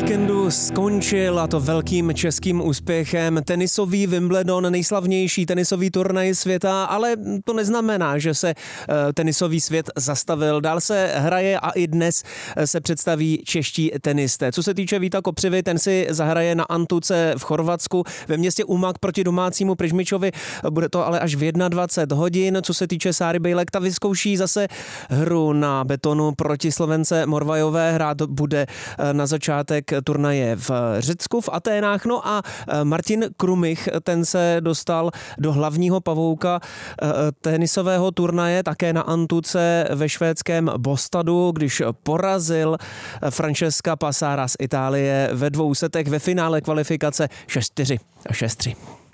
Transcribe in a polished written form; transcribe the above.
víkendu skončil, a to velkým českým úspěchem, tenisový Wimbledon, nejslavnější tenisový turnaj světa, ale to neznamená, že se tenisový svět zastavil. Dál se hraje a i dnes se představí čeští tenisté. Co se týče Víta Kopřivy, ten si zahraje na Antuce v Chorvatsku ve městě Umag proti domácímu Prižmičovi. Bude to ale až v 21 hodin. Co se týče Sáry Bejlek, ta vyzkouší zase hru na betonu proti Slovence Morvajové. Hrát bude na začátek turnaje v Řecku, v Aténách. No a Martin Krumich, ten se dostal do hlavního pavouka tenisového turnaje také na Antuce ve švédském Bostadu, když porazil Francesca Passara z Itálie ve 2 setech ve finále kvalifikace 6-4 a 6-3.